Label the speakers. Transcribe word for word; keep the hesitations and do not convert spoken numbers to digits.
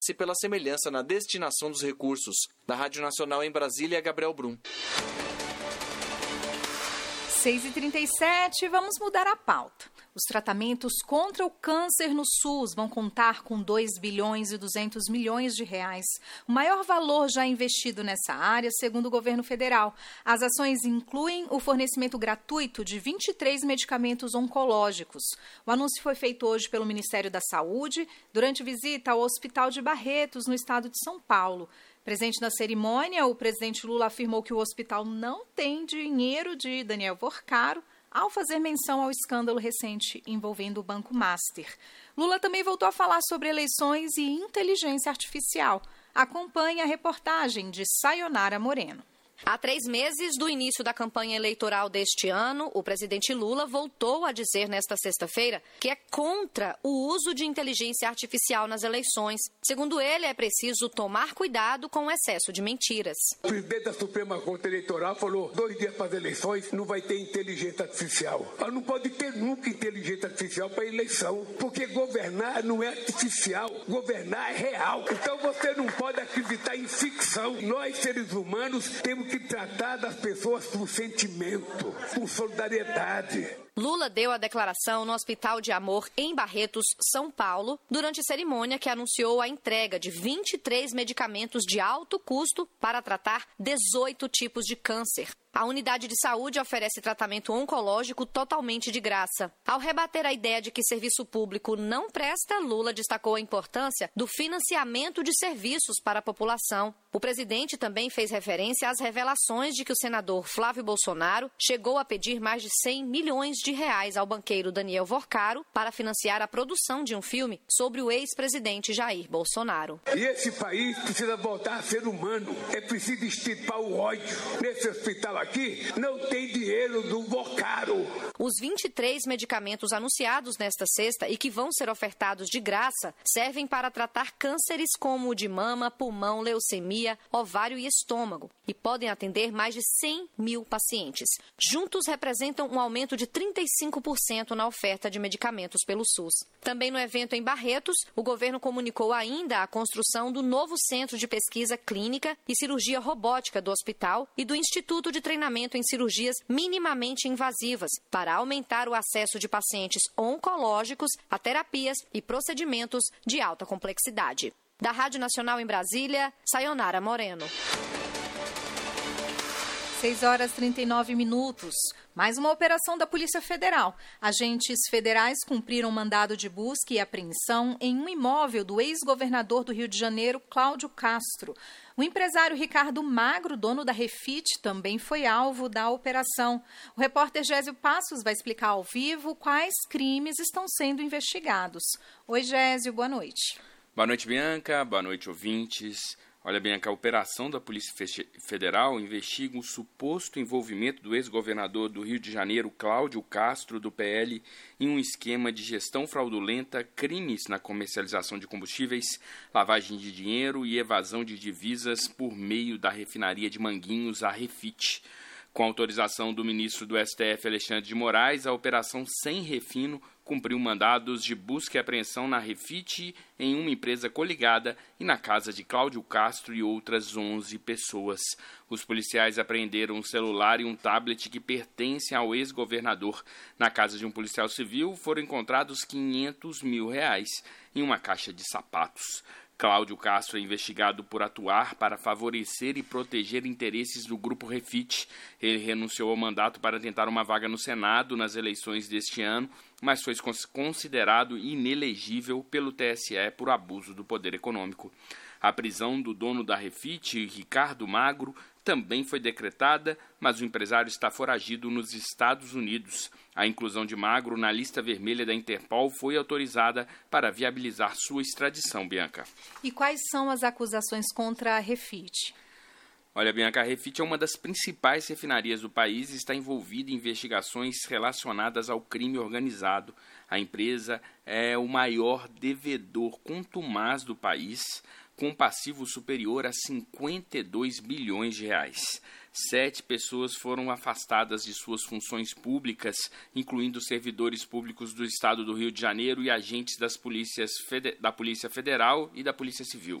Speaker 1: se pela semelhança na destinação dos recursos. Da Rádio Nacional em Brasília, Gabriel Brum.
Speaker 2: seis e trinta e sete, vamos mudar a pauta. Os tratamentos contra o câncer no SUS vão contar com dois bilhões e duzentos milhões de reais. O maior valor já investido nessa área, segundo o governo federal. As ações incluem o fornecimento gratuito de vinte e três medicamentos oncológicos. O anúncio foi feito hoje pelo Ministério da Saúde durante visita ao Hospital de Barretos, no estado de São Paulo. Presente na cerimônia, o presidente Lula afirmou que o hospital não tem dinheiro de Daniel Vorcaro, ao fazer menção ao escândalo recente envolvendo o Banco Master. Lula também voltou a falar sobre eleições e inteligência artificial. Acompanhe a reportagem de Sayonara Moreno.
Speaker 3: Há três meses do início da campanha eleitoral deste ano, o presidente Lula voltou a dizer nesta sexta-feira que é contra o uso de inteligência artificial nas eleições. Segundo ele, é preciso tomar cuidado com o excesso de mentiras.
Speaker 4: O presidente da Suprema Corte Eleitoral falou dois dias para as eleições não vai ter inteligência artificial. Mas não pode ter nunca inteligência artificial para eleição, porque governar não é artificial, governar é real. Então você não pode acreditar em ficção. Nós, seres humanos, temos que tratar das pessoas com sentimento, com solidariedade.
Speaker 3: Lula deu a declaração no Hospital de Amor em Barretos, São Paulo, durante cerimônia que anunciou a entrega de vinte e três medicamentos de alto custo para tratar dezoito tipos de câncer. A unidade de saúde oferece tratamento oncológico totalmente de graça. Ao rebater a ideia de que serviço público não presta, Lula destacou a importância do financiamento de serviços para a população. O presidente também fez referência às revelações de que o senador Flávio Bolsonaro chegou a pedir mais de cem milhões de reais ao banqueiro Daniel Vorcaro para financiar a produção de um filme sobre o ex-presidente Jair Bolsonaro.
Speaker 4: E esse país precisa voltar a ser humano. É preciso extirpar o ódio. Nesse hospital aqui não tem dinheiro do Vorcaro.
Speaker 3: Os vinte e três medicamentos anunciados nesta sexta e que vão ser ofertados de graça servem para tratar cânceres como o de mama, pulmão, leucemia, ovário e estômago e podem atender mais de cem mil pacientes. Juntos representam um aumento de trinta e cinco por cento na oferta de medicamentos pelo SUS. Também no evento em Barretos, o governo comunicou ainda a construção do novo Centro de Pesquisa Clínica e Cirurgia Robótica do hospital e do Instituto de Treinamento em Cirurgias Minimamente Invasivas, para aumentar o acesso de pacientes oncológicos a terapias e procedimentos de alta complexidade. Da Rádio Nacional em Brasília, Sayonara Moreno.
Speaker 2: seis horas e trinta e nove minutos. Mais uma operação da Polícia Federal. Agentes federais cumpriram um mandado de busca e apreensão em um imóvel do ex-governador do Rio de Janeiro, Cláudio Castro. O empresário Ricardo Magro, dono da Refit, também foi alvo da operação. O repórter Gésio Passos vai explicar ao vivo quais crimes estão sendo investigados. Oi, Gésio, boa noite.
Speaker 5: Boa noite, Bianca. Boa noite, ouvintes. Olha, Bianca, a operação da Polícia Federal investiga o suposto envolvimento do ex-governador do Rio de Janeiro, Cláudio Castro, do P L, em um esquema de gestão fraudulenta, crimes na comercialização de combustíveis, lavagem de dinheiro e evasão de divisas por meio da refinaria de Manguinhos, a Refit. Com autorização do ministro do S T F, Alexandre de Moraes, a operação Sem Refino cumpriu mandados de busca e apreensão na Refit, em uma empresa coligada e na casa de Cláudio Castro e outras onze pessoas. Os policiais apreenderam um celular e um tablet que pertencem ao ex-governador. Na casa de um policial civil foram encontrados quinhentos mil reais em uma caixa de sapatos. Cláudio Castro é investigado por atuar para favorecer e proteger interesses do Grupo Refit. Ele renunciou ao mandato para tentar uma vaga no Senado nas eleições deste ano, mas foi considerado inelegível pelo T S E por abuso do poder econômico. A prisão do dono da Refit, Ricardo Magro, também foi decretada, mas o empresário está foragido nos Estados Unidos. A inclusão de Magro na lista vermelha da Interpol foi autorizada para viabilizar sua extradição, Bianca.
Speaker 2: E quais são as acusações contra a Refit?
Speaker 5: Olha, Bianca, a Refit é uma das principais refinarias do país e está envolvida em investigações relacionadas ao crime organizado. A empresa é o maior devedor contumaz do país, com um passivo superior a cinquenta e dois bilhões de reais. Sete pessoas foram afastadas de suas funções públicas, incluindo servidores públicos do Estado do Rio de Janeiro e agentes das polícias, da Polícia Federal e da Polícia Civil.